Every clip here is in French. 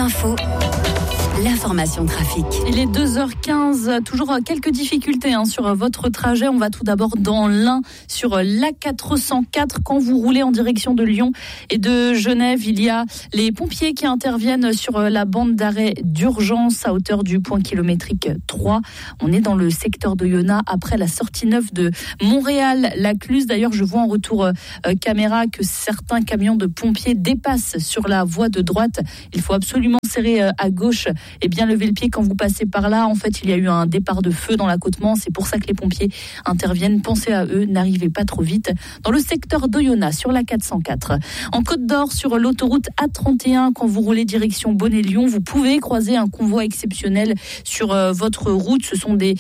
Info, l'information trafic. Il est 2h15, toujours quelques difficultés sur votre trajet. On va tout d'abord dans l'Ain sur l'A404. Quand vous roulez en direction de Lyon et de Genève, il y a les pompiers qui interviennent sur la bande d'arrêt d'urgence à hauteur du point kilométrique 3. On est dans le secteur d'Oyonnax après la sortie 9 de Montréal-Lacluse. D'ailleurs, je vois en retour caméra que certains camions de pompiers dépassent sur la voie de droite. Il faut absolument serrer à gauche et bien lever le pied quand vous passez par là. En fait, il y a eu un départ de feu dans l'accotement. C'est pour ça que les pompiers interviennent. Pensez à eux, n'arrivez pas trop vite. Dans le secteur d'Oyonnax, sur la 404. En Côte d'Or, sur l'autoroute A31, quand vous roulez direction Bonnet-Lyon, vous pouvez croiser un convoi exceptionnel sur votre route. Ce sont des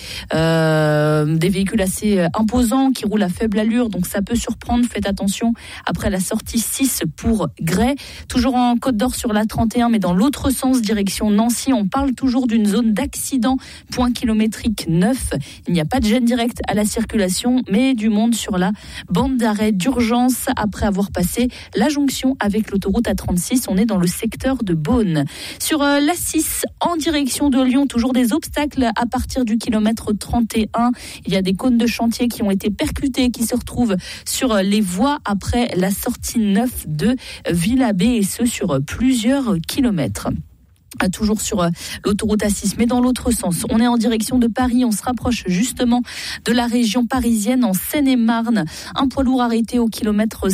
véhicules assez imposants qui roulent à faible allure, donc ça peut surprendre. Faites attention après la sortie 6 pour Grès. Toujours en Côte d'Or sur la 31, mais dans l'autre sens, direction Nancy. On parle toujours d'une zone d'accident, point kilométrique 9. Il n'y a pas de gêne directe à la circulation, mais du monde sur la bande d'arrêt d'urgence après avoir passé la jonction avec l'autoroute A36. On est dans le secteur de Beaune. Sur l'A6, en direction de Lyon, toujours des obstacles à partir du kilomètre 31. Il y a des cônes de chantier qui ont été percutés, qui se retrouvent sur les voies après la sortie 9 de Villabé, et ce sur plusieurs kilomètres. Toujours sur l'autoroute A6, mais dans l'autre sens. On est en direction de Paris, on se rapproche justement de la région parisienne, en Seine-et-Marne. Un poids lourd arrêté au kilomètre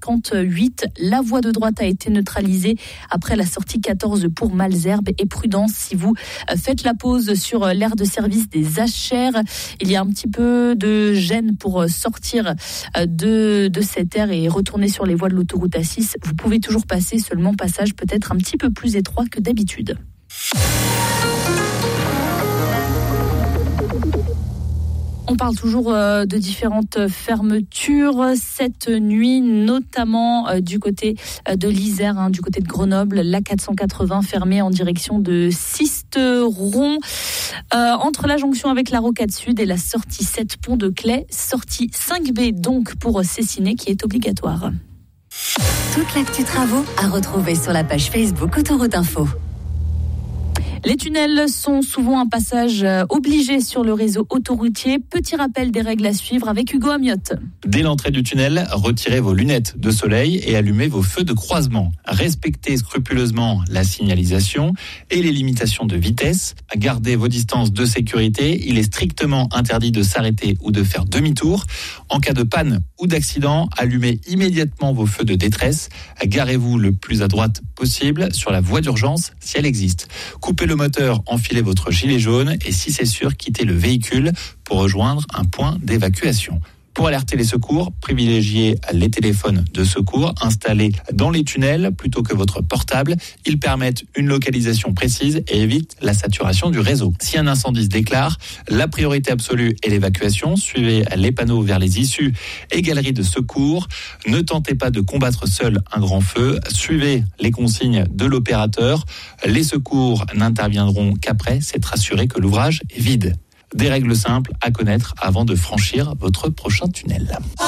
58. La voie de droite a été neutralisée après la sortie 14 pour Malesherbes. Et prudence si vous faites la pause sur l'aire de service des Achères. Il y a un petit peu de gêne pour sortir de cette aire et retourner sur les voies de l'autoroute A6. Vous pouvez toujours passer, seulement passage peut-être un petit peu plus étroit que d'habitude. On parle toujours de différentes fermetures cette nuit, notamment du côté de l'Isère, du côté de Grenoble, la 480 fermée en direction de Sisteron, entre la jonction avec la Rocade Sud et la sortie 7 Pont de Claye, sortie 5B donc pour Cessiné qui est obligatoire. Toute l'actu travaux à retrouver sur la page Facebook Autoroute Info. Les tunnels sont souvent un passage obligé sur le réseau autoroutier. Petit rappel des règles à suivre avec Hugo Amiotte. Dès l'entrée du tunnel, retirez vos lunettes de soleil et allumez vos feux de croisement. Respectez scrupuleusement la signalisation et les limitations de vitesse. Gardez vos distances de sécurité. Il est strictement interdit de s'arrêter ou de faire demi-tour. En cas de panne ou d'accident, allumez immédiatement vos feux de détresse. Garez-vous le plus à droite possible sur la voie d'urgence si elle existe. Coupez le moteur, enfilez votre gilet jaune et si c'est sûr, quittez le véhicule pour rejoindre un point d'évacuation. Pour alerter les secours, privilégiez les téléphones de secours installés dans les tunnels plutôt que votre portable. Ils permettent une localisation précise et évitent la saturation du réseau. Si un incendie se déclare, la priorité absolue est l'évacuation. Suivez les panneaux vers les issues et galeries de secours. Ne tentez pas de combattre seul un grand feu. Suivez les consignes de l'opérateur. Les secours n'interviendront qu'après s'être assuré que l'ouvrage est vide. Des règles simples à connaître avant de franchir votre prochain tunnel.